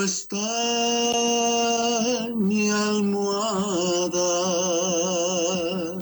está mi almohada.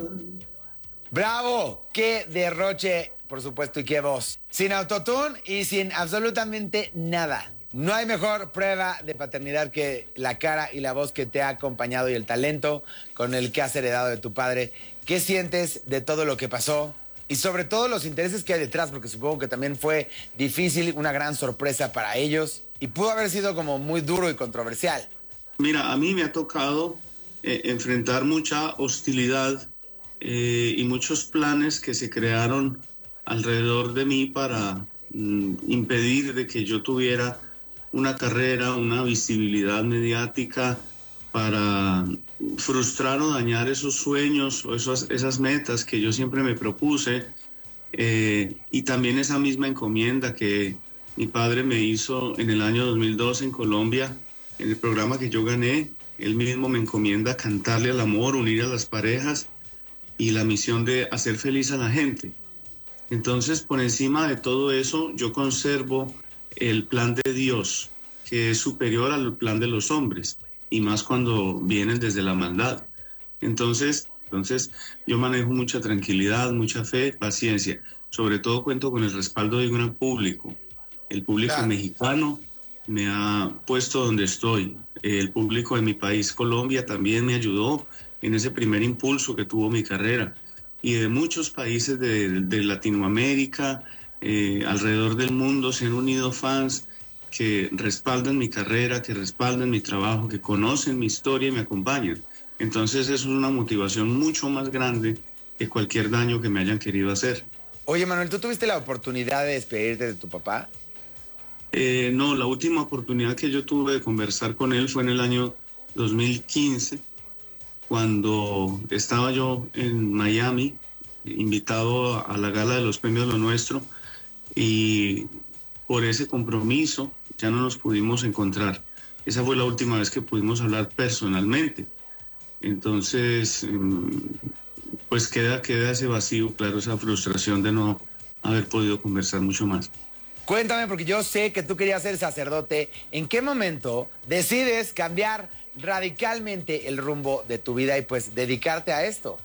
¡Bravo! ¡Qué derroche, por supuesto, y qué voz! Sin autotune y sin absolutamente nada. No hay mejor prueba de paternidad que la cara y la voz que te ha acompañado y el talento con el que has heredado de tu padre. ¿Qué sientes de todo lo que pasó? Y sobre todo los intereses que hay detrás, porque supongo que también fue difícil, una gran sorpresa para ellos. Y pudo haber sido como muy duro y controversial. Mira, a mí me ha tocado enfrentar mucha hostilidad y muchos planes que se crearon alrededor de mí para impedir de que yo tuviera una carrera, una visibilidad mediática, para frustrar o dañar esos sueños o esas metas que yo siempre me propuse, y también esa misma encomienda que mi padre me hizo en el año 2012 en Colombia, en el programa que yo gané. Él mismo me encomienda cantarle al amor, unir a las parejas y la misión de hacer feliz a la gente. Entonces, por encima de todo eso, yo conservo el plan de Dios, que es superior al plan de los hombres, y más cuando vienen desde la maldad. Entonces, yo manejo mucha tranquilidad, mucha fe, paciencia. Sobre todo cuento con el respaldo de un gran público. El público mexicano me ha puesto donde estoy. El público de mi país, Colombia, también me ayudó en ese primer impulso que tuvo mi carrera. Y de muchos países de Latinoamérica, alrededor del mundo, se han unido fans que respaldan mi carrera, que respaldan mi trabajo, que conocen mi historia y me acompañan. Entonces eso es una motivación mucho más grande que cualquier daño que me hayan querido hacer. Oye, Manuel, ¿tú tuviste la oportunidad de despedirte de tu papá? No, la última oportunidad que yo tuve de conversar con él fue en el año 2015, cuando estaba yo en Miami, invitado a la gala de los premios Lo Nuestro, y por ese compromiso ya no nos pudimos encontrar. Esa fue la última vez que pudimos hablar personalmente. Entonces, pues queda ese vacío, claro, esa frustración de no haber podido conversar mucho más. Cuéntame, porque yo sé que tú querías ser sacerdote. ¿En qué momento decides cambiar radicalmente el rumbo de tu vida y pues dedicarte a esto?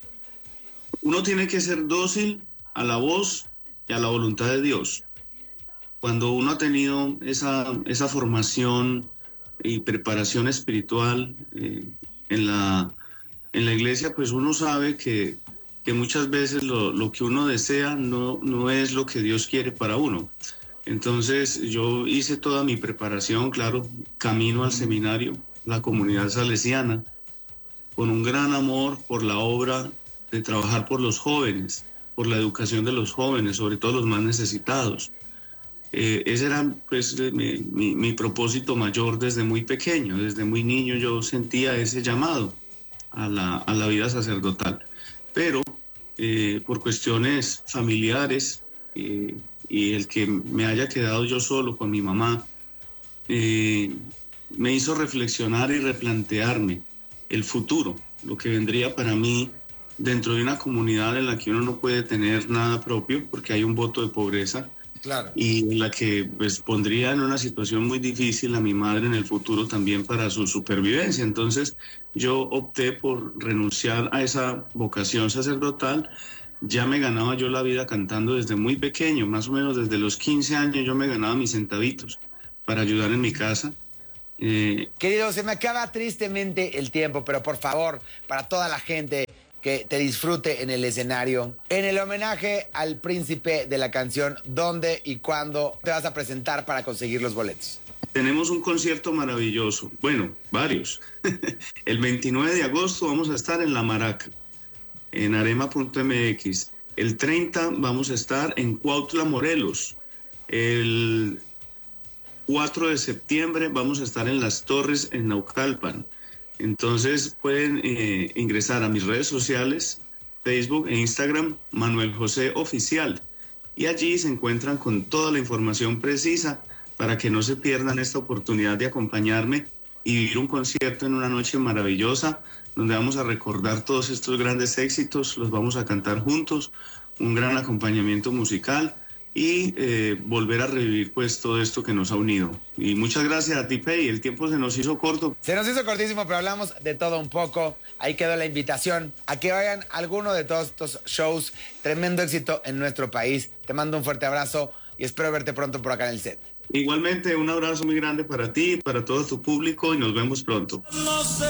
Uno tiene que ser dócil a la voz y a la voluntad de Dios. Cuando uno ha tenido esa formación y preparación espiritual en la iglesia, pues uno sabe que muchas veces lo que uno desea no es lo que Dios quiere para uno. Entonces yo hice toda mi preparación, claro, camino al seminario, la comunidad salesiana, con un gran amor por la obra de trabajar por los jóvenes, por la educación de los jóvenes, sobre todo los más necesitados. Ese era pues mi propósito mayor desde muy pequeño. Desde muy niño yo sentía ese llamado a la vida sacerdotal, pero por cuestiones familiares y el que me haya quedado yo solo con mi mamá me hizo reflexionar y replantearme el futuro, lo que vendría para mí dentro de una comunidad en la que uno no puede tener nada propio porque hay un voto de pobreza. Claro. Y en la que pues pondría en una situación muy difícil a mi madre en el futuro también para su supervivencia. Entonces yo opté por renunciar a esa vocación sacerdotal. Ya me ganaba yo la vida cantando desde muy pequeño, más o menos desde los 15 años yo me ganaba mis centavitos para ayudar en mi casa. Querido, se me acaba tristemente el tiempo, pero por favor, para toda la gente que te disfrute en el escenario, en el homenaje al príncipe de la canción, ¿dónde y cuándo te vas a presentar para conseguir los boletos? Tenemos un concierto maravilloso, bueno, varios. El 29 de agosto vamos a estar en La Maraca, en arema.mx. El 30 vamos a estar en Cuautla, Morelos. El 4 de septiembre vamos a estar en Las Torres, en Naucalpan. Entonces pueden ingresar a mis redes sociales, Facebook e Instagram, Manuel José Oficial, y allí se encuentran con toda la información precisa para que no se pierdan esta oportunidad de acompañarme y vivir un concierto en una noche maravillosa, donde vamos a recordar todos estos grandes éxitos, los vamos a cantar juntos, un gran acompañamiento musical y volver a revivir pues todo esto que nos ha unido. Y muchas gracias a ti, Pei. El tiempo se nos hizo corto. Se nos hizo cortísimo, pero hablamos de todo un poco. Ahí quedó la invitación a que vayan a alguno de todos estos shows. Tremendo éxito en nuestro país. Te mando un fuerte abrazo y espero verte pronto por acá en el set. Igualmente, un abrazo muy grande para ti, para todo tu público y nos vemos pronto.